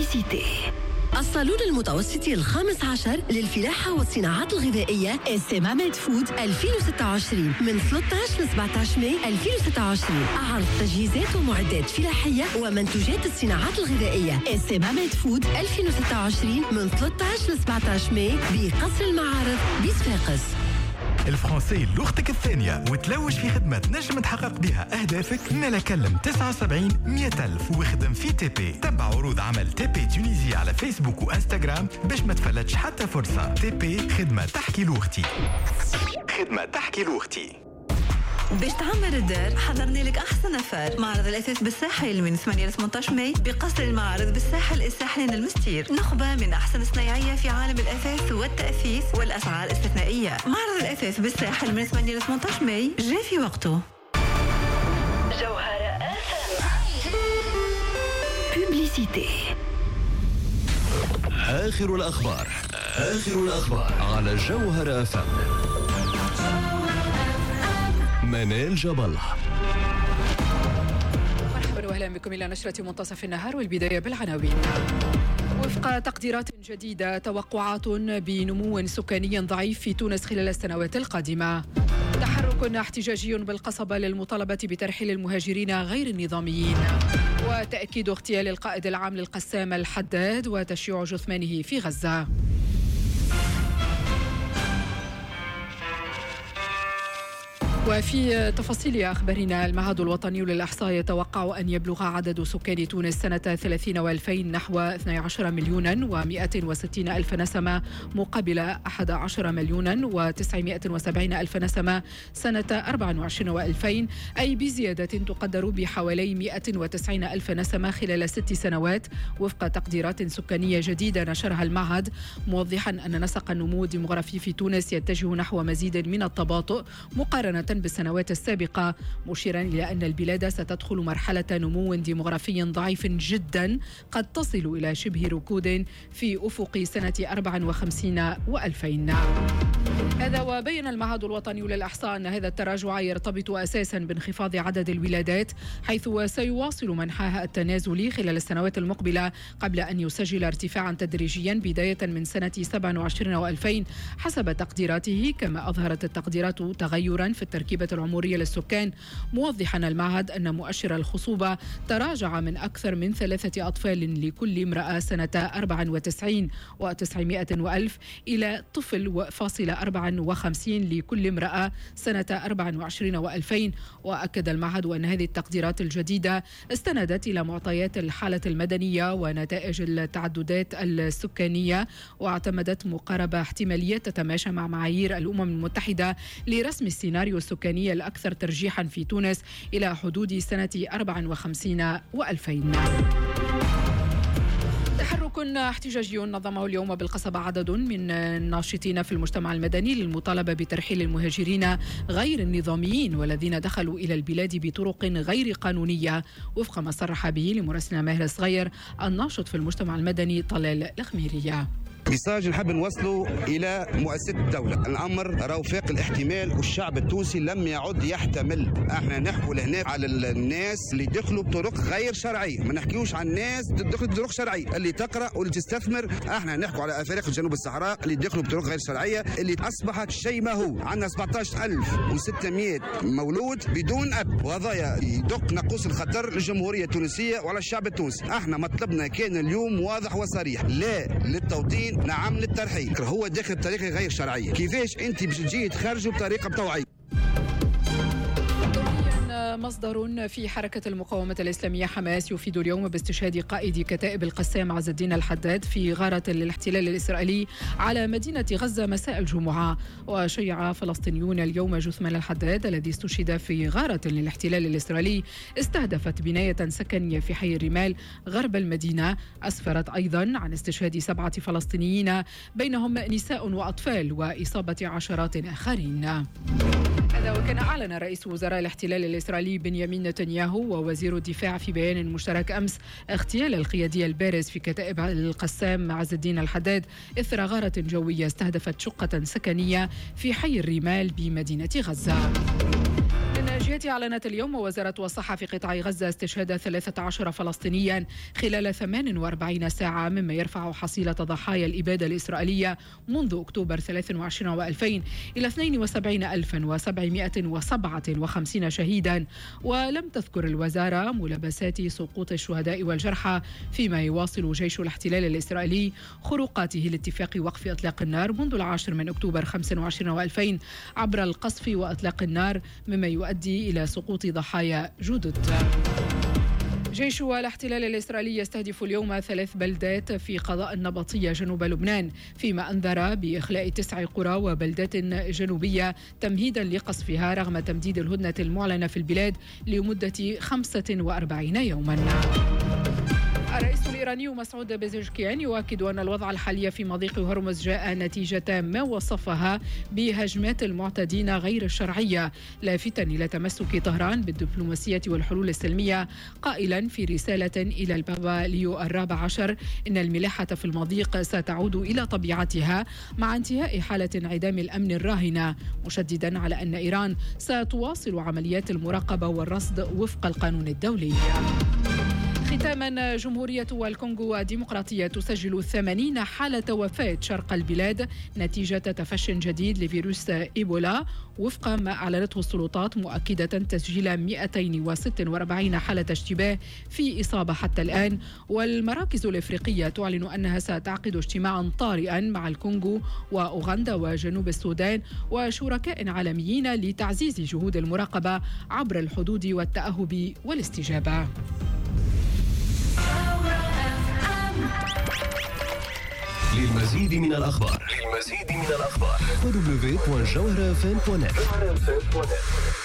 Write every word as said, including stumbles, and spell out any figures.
بوبليسيتي. الصالون المتوسطي الخامس عشر للفلاحة والصناعات الغذائية إسمامة فود ألفين وستة وعشرين من ثلاثة عشر ل سبعة عشر ماي ألفين وستة وعشرين. عرض تجهيزات ومعدات فلاحية ومنتوجات الصناعات الغذائية إسمامة فود ألفين وستة وعشرين من ثلاثة عشر ل سبعة عشر ماي بقصر المعارض بصفاقس. الفرنسي لغتك الثانية وتلوج في خدمة نجم تحقق بها أهدافك. نالا كلم تسعة وسبعين مئة ألف وخدم في تي بي. تبع عروض عمل تي بي تونيزي على فيسبوك وإنستغرام باش ما تفلتش حتى فرصة. تي بي خدمة تحكي لغتي. خدمة تحكي لغتي. باش تعمر الدار حضرنا لك أحسن أفار. معرض الأثاث بالساحل من ثمانية ل ثمانية عشر ماي بقصر المعارض بالساحل الساحلين المستير. نخبة من أحسن الصنايعية في عالم الأثاث والتأثيث والأسعار استثنائية. معرض الأثاث بالساحل من ثمانية ل ثمانية عشر ماي جاء في وقته. جوهرة بوبليسيتي. آخر الأخبار آخر الأخبار على جوهرة أف أم. منال جبل. مرحبا واهلا بكم الى نشرة منتصف النهار والبداية بالعناوين. وفق تقديرات جديدة توقعات بنمو سكاني ضعيف في تونس خلال السنوات القادمة. تحرك احتجاجي بالقصبة للمطالبة بترحيل المهاجرين غير النظاميين. وتأكيد اغتيال القائد العام للقسام الحداد وتشييع جثمانه في غزة. وفي تفاصيل أخبارنا، المعهد الوطني للإحصاء يتوقع أن يبلغ عدد سكان تونس سنة ثلاثين وألفين نحو اثني عشر مليونا ومئة وستين ألف نسمة مقابل أحد عشر مليونا وتسعمئة وسبعين ألف نسمة سنة أربعة وعشرين وألفين، أي بزيادة تقدر بحوالي مئة وتسعين ألف نسمة خلال ست سنوات وفق تقديرات سكانية جديدة نشرها المعهد، موضحا أن نسق النمو الديمغرافي في تونس يتجه نحو مزيد من التباطؤ مقارنة بالسنوات السابقة، مشيرا إلى أن البلاد ستدخل مرحلة نمو ديمغرافي ضعيف جدا قد تصل إلى شبه ركود في أفق سنة أربعة وخمسين وألفين. هذا وبين المعهد الوطني للإحصاء أن هذا التراجع يرتبط أساسا بانخفاض عدد الولادات، حيث سيواصل منحاها التنازلي خلال السنوات المقبلة قبل أن يسجل ارتفاعا تدريجيا بداية من سنة سبعة وعشرين وألفين حسب تقديراته. كما أظهرت التقديرات تغيرا في التركيبة العمرية للسكان، موضحا المعهد أن مؤشر الخصوبة تراجع من أكثر من ثلاثة أطفال لكل امرأة سنة أربعة وتسعين وتسعمائة وألف إلى طفل فاصل أربعة وخمسين لكل امرأة سنة أربعة وعشرين وألفين. وأكد المعهد أن هذه التقديرات الجديدة استندت إلى معطيات الحالة المدنية ونتائج التعددات السكانية، واعتمدت مقاربة احتمالية تتماشى مع معايير الأمم المتحدة لرسم السيناريو السكاني الأكثر ترجيحا في تونس إلى حدود سنة أربعة وخمسين وألفين. تحرك احتجاجي نظمه اليوم بالقصبة عدد من الناشطين في المجتمع المدني للمطالبة بترحيل المهاجرين غير النظاميين والذين دخلوا إلى البلاد بطرق غير قانونية، وفق ما صرح به لمراسلنا ماهر الصغير الناشط في المجتمع المدني طلال الخميرية. مساج نحب نوصله إلى مؤسسة الدولة. الأمر راهو فاق الاحتمال والشعب التونسي لم يعد يحتمل. احنا نحكوا لهنا على الناس اللي دخلوا بطرق غير شرعية، ما نحكيوش عن الناس دخلوا بطرق شرعية اللي تقرأ واللي تستثمر. احنا نحكوا على أفارقة جنوب الصحراء اللي دخلوا بطرق غير شرعية اللي أصبحت شيء ما هو. عندنا سبعة عشر ألف وستمائة مولود بدون أب، وهذا يدق ناقوس الخطر للجمهورية التونسية وعلى الشعب التونسي. احنا مطلبنا كان اليوم واضح وصريح، لا للتوطين، نعم للترحيل. هو داخل بطريقة غير شرعية. كيفاش انت باش تجي تخرجوا بطريقة بتوعية؟ مصدر في حركة المقاومة الإسلامية حماس يفيد اليوم باستشهاد قائد كتائب القسام عز الدين الحداد في غارة للاحتلال الإسرائيلي على مدينة غزة مساء الجمعة. وشيع فلسطينيون اليوم جثمان الحداد الذي استشهد في غارة للاحتلال الإسرائيلي استهدفت بناية سكنية في حي الرمال غرب المدينة. أسفرت أيضا عن استشهاد سبعة فلسطينيين بينهم نساء وأطفال وإصابة عشرات آخرين. هذا وكان أعلن رئيس وزراء الاحتلال الإسرائيلي بنيامين نتنياهو ووزير الدفاع في بيان مشترك أمس اغتيال القيادي البارز في كتائب القسام عز الدين الحداد إثر غارة جوية استهدفت شقة سكنية في حي الرمال بمدينة غزة. من جهتها أعلنت اليوم وزارة الصحة في قطاع غزة استشهاد ثلاثة عشر فلسطينيا خلال ثمان وأربعين ساعة، مما يرفع حصيلة ضحايا الإبادة الإسرائيلية منذ أكتوبر ثلاثة وعشرين وألفين إلى اثنين وسبعين ألفا وسبعمائة وسبعة وخمسين شهيدا. ولم تذكر الوزارة ملابسات سقوط الشهداء والجرحى، فيما يواصل جيش الاحتلال الإسرائيلي خروقاته لاتفاق وقف إطلاق النار منذ العاشر من أكتوبر خمسة وعشرين وألفين عبر القصف وإطلاق النار، مما يؤدي إلى سقوط ضحايا جدد. جيش الاحتلال الإسرائيلي يستهدف اليوم ثلاث بلدات في قضاء النبطية جنوب لبنان، فيما أنذر بإخلاء تسع قرى وبلدات جنوبية تمهيدا لقصفها رغم تمديد الهدنة المعلنة في البلاد لمدة خمسة وأربعين يوما. الرئيس الإيراني مسعود بيزشكيان يؤكد أن الوضع الحالي في مضيق هرمز جاء نتيجة ما وصفها بهجمات المعتدين غير الشرعية، لافتا إلى تمسك طهران بالدبلوماسية والحلول السلمية، قائلا في رسالة إلى البابا ليو الرابع عشر إن الملاحة في المضيق ستعود إلى طبيعتها مع انتهاء حالة انعدام الأمن الراهنة، مشددا على أن إيران ستواصل عمليات المراقبة والرصد وفق القانون الدولي. ختاما، جمهورية الكونغو الديمقراطية تسجل ثمانين حالة وفاة شرق البلاد نتيجة تفشٍ جديد لفيروس إيبولا وفق ما أعلنته السلطات، مؤكدة تسجيل مئتين وستة وأربعين حالة اشتباه في إصابة حتى الآن. والمراكز الإفريقية تعلن أنها ستعقد اجتماعا طارئا مع الكونغو وأوغندا وجنوب السودان وشركاء عالميين لتعزيز جهود المراقبة عبر الحدود والتأهب والاستجابة. للمزيد من الأخبار للمزيد من الأخبار دبليو دبليو دبليو دوت جوهرة إف إم دوت نت.